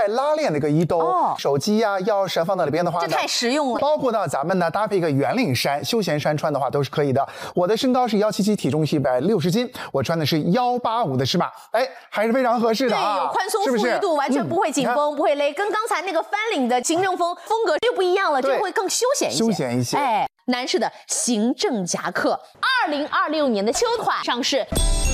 带拉链的一个衣兜，手机呀、钥匙放到里边的话呢， 这太实用了。 包括呢，咱们呢搭配一个圆领衫、休闲衫穿的话都是可以的。我的身高是177，体重是160斤，我穿的是185的尺码，哎，还是非常合适的啊， 对，有宽松是不是？ 富裕度，完全不会紧绷，不会勒，跟刚才那个翻领的行政风格又不一样了，这会更休闲一些。 休闲一些， 哎，男士的行政夹克，2026年的秋款上市。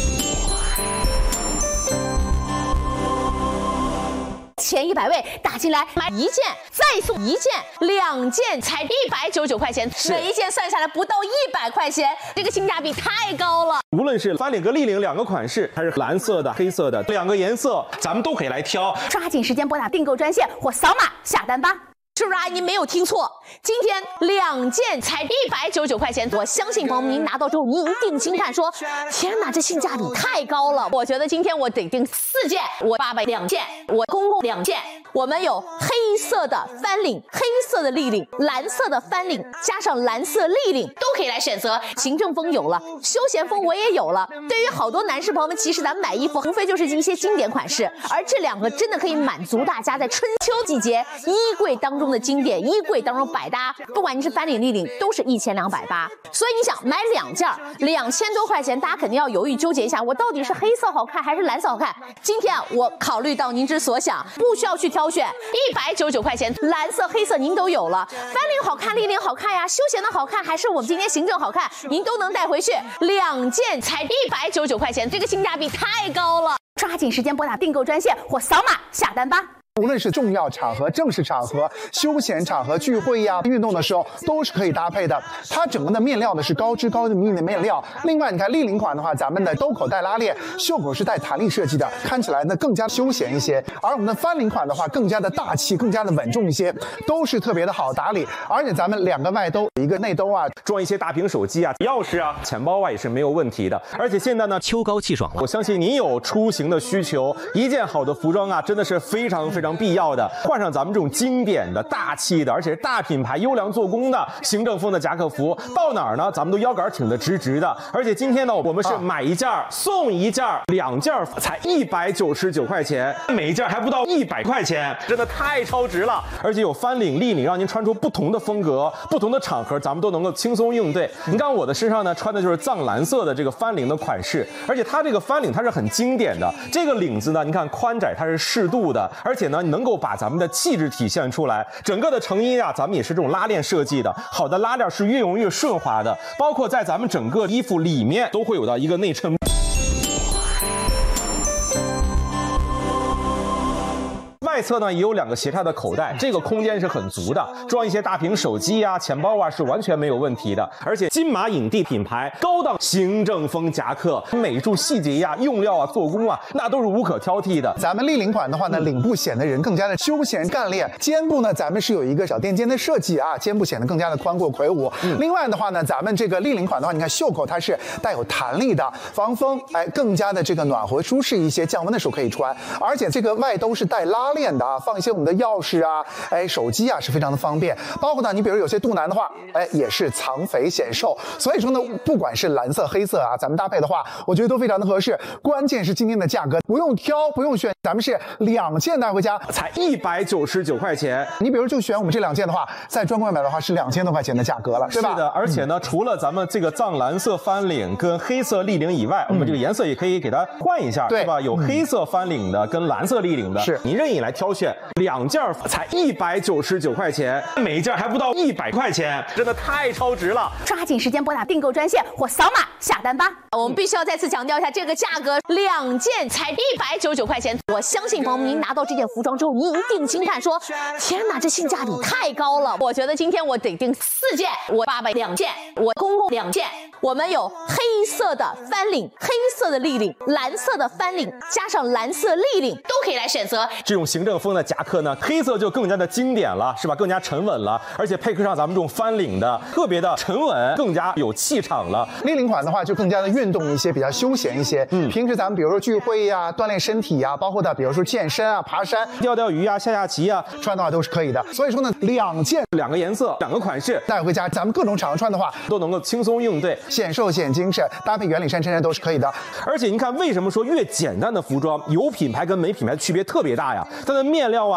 前100位打进来买1件再送1件，2件才199块钱，每一件算下来不到100块钱，这个性价比太高了。 无论是翻领和立领2个款式，还是蓝色的、黑色的2个颜色，咱们都可以来挑。 抓紧时间拨打订购专线或扫码下单吧。 是不是啊？您没有听错，今天2件才199块钱。我相信朋友们，您拿到之后，您一定惊叹说：“天哪，这性价比太高了！”我觉得今天我得订4件，我爸爸2件，我公公2件。我们有黑色的翻领、黑色的立领、蓝色的翻领，加上蓝色立领，都可以来选择。行政风有了，休闲风我也有了。对于好多男士朋友们，其实咱们买衣服无非就是一些经典款式，而这2个真的可以满足大家在春秋季节衣柜当中的经典，衣柜当中百搭。不管你是翻领、立领，都是1280。所以你想买2件，2000多块钱，大家肯定要犹豫纠结一下，我到底是黑色好看还是蓝色好看？今天我考虑到您之所想，不需要去挑选，199块钱，蓝色、黑色您都有了。翻领好看，立领好看呀，休闲的好看，还是我们今天行政好看，您都能带回去。2件才199块钱，这个性价比太高了。 抓紧时间拨打订购专线或扫码下单吧。 无论是重要场合、正式场合、休闲场合、聚会呀、运动的时候，都是可以搭配的。它整个的面料呢是高支高密的面料。另外，你看立领款的话，咱们的兜口带拉链，袖口是带弹力设计的，看起来呢更加休闲一些。而我们的翻领款的话，更加的大气，更加的稳重一些，都是特别的好打理。而且咱们2个外兜，一个内兜啊， 装一些大屏手机啊、钥匙啊、钱包啊也是没有问题的。而且现在呢， 秋高气爽了， 我相信你有出行的需求，一件好的服装啊，真的是非常必要的。换上咱们这种经典的、大气的，而且是大品牌、优良做工的行政风的夹克服，到哪儿呢？咱们都腰杆挺得直直的。而且今天呢，我们是买1件送1件，2件才199块钱，每一件还不到100块钱，真的太超值了。而且有翻领、立领，让您穿出不同的风格、不同的场合，咱们都能够轻松应对。你看我的身上呢，穿的就是藏蓝色的这个翻领的款式，而且它这个翻领它是很经典的，这个领子呢，你看宽窄它是适度的，而且呢，能够把咱们的气质体现出来。整个的成衣啊，咱们也是这种拉链设计的，好的拉链是越用越顺滑的，包括在咱们整个衣服里面都会有到一个内衬。外侧呢也有2个斜插的口袋，这个空间是很足的，装一些大屏手机啊、钱包啊是完全没有问题的。而且金马影帝品牌高档行政风夹克，美术细节呀、用料啊、做工啊，那都是无可挑剔的。 咱们立领款的话呢，领部显得人更加的休闲干练，肩部呢咱们是有一个小垫肩的设计啊，肩部显得更加的宽阔魁梧。另外的话呢，咱们这个立领款的话，你看袖口它是带有弹力的，防风，哎，更加的这个暖和舒适一些，降温的时候可以穿。而且这个外兜是带拉链的啊，放一些我们的钥匙啊，哎，手机啊是非常的方便。包括呢，你比如有些肚腩的话，哎，也是藏肥显瘦。所以说呢，不管是蓝色、黑色啊，咱们搭配的话，我觉得都非常的合适。关键是今天的价格不用挑，不用选，咱们是2件带回家才199块钱。 你比如就选我们这2件的话，在专柜买的话是2000多块钱的价格了，对吧？ 是的，而且呢，除了咱们这个藏蓝色翻领跟黑色立领以外，我们这个颜色也可以给它换一下，对吧？有黑色翻领的跟蓝色立领的，是你任意来挑选。2件才199块钱，每一件还不到100块钱，真的太超值了。 抓紧时间拨打订购专线或扫码下单吧。 我们必须要再次强调一下，这个价格2件才199块钱。我相信朋友们，您拿到这件服装之后，您一定惊叹说：“天哪，这性价比太高了！”我觉得今天我得订4件，我爸爸2件，我公公2件。我们有黑色的翻领、黑色的立领、蓝色的翻领，加上蓝色立领，都可以来选择。 这种行政风的夹克呢，黑色就更加的经典了，是吧？更加沉稳了，而且配合上咱们这种翻领的，特别的沉稳，更加有气场了。 立领款的话就更加的运动一些，比较休闲一些。平时咱们比如说聚会呀、锻炼身体呀，包括的比如说健身啊、爬山、 钓鱼啊、下棋啊， 穿的话都是可以的。所以说呢，2件 2个颜色、2个款式带回家，咱们各种场合穿的话都能够轻松应对， 显瘦显精神，搭配圆领衫、衬衫都是可以的。 而且您看，为什么说越简单的服装有品牌跟没品牌区别特别大呀？它的面料啊。